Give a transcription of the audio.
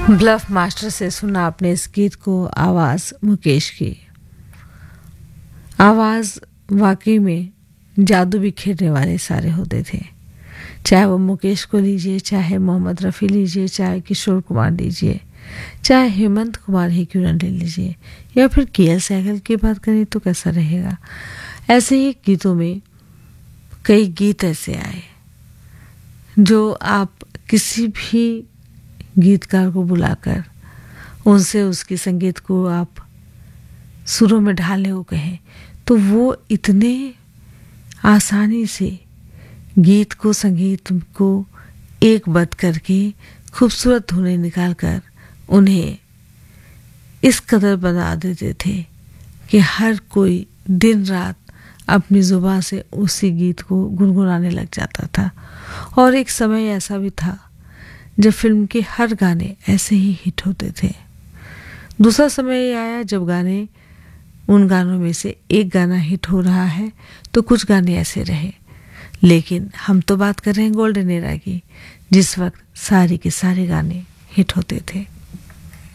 Bulb master से सुना आपने इस गीत को। आवाज़ मुकेश की। आवाज़ वाकई में जादू बिखेरने वाले सारे होते थे, चाहे वो मुकेश को लीजिए, चाहे मोहम्मद रफ़ी लीजिए, चाहे किशोर कुमार लीजिए, चाहे हेमंत कुमार ही क्यों न ले लीजिए, या फिर के.एल. सहगल की बात करें तो कैसा रहेगा। ऐसे ही गीतों में कई गीत ऐसे आए जो आप किसी भी गीतकार को बुलाकर उनसे उसकी संगीत को आप सुरों में ढाले हो कहें तो वो इतने आसानी से गीत को, संगीत को एक बद करके खूबसूरत धुनें निकाल कर उन्हें इस कदर बना देते थे कि हर कोई दिन रात अपनी जुबान से उसी गीत को गुनगुनाने लग जाता था। और एक समय ऐसा भी था जब फिल्म के हर गाने ऐसे ही हिट होते थे। दूसरा समय आया जब उन गानों में से एक गाना हिट हो रहा है तो कुछ गाने ऐसे रहे, लेकिन हम तो बात कर रहे हैं गोल्डन एरा की, जिस वक्त सारे के सारे गाने हिट होते थे।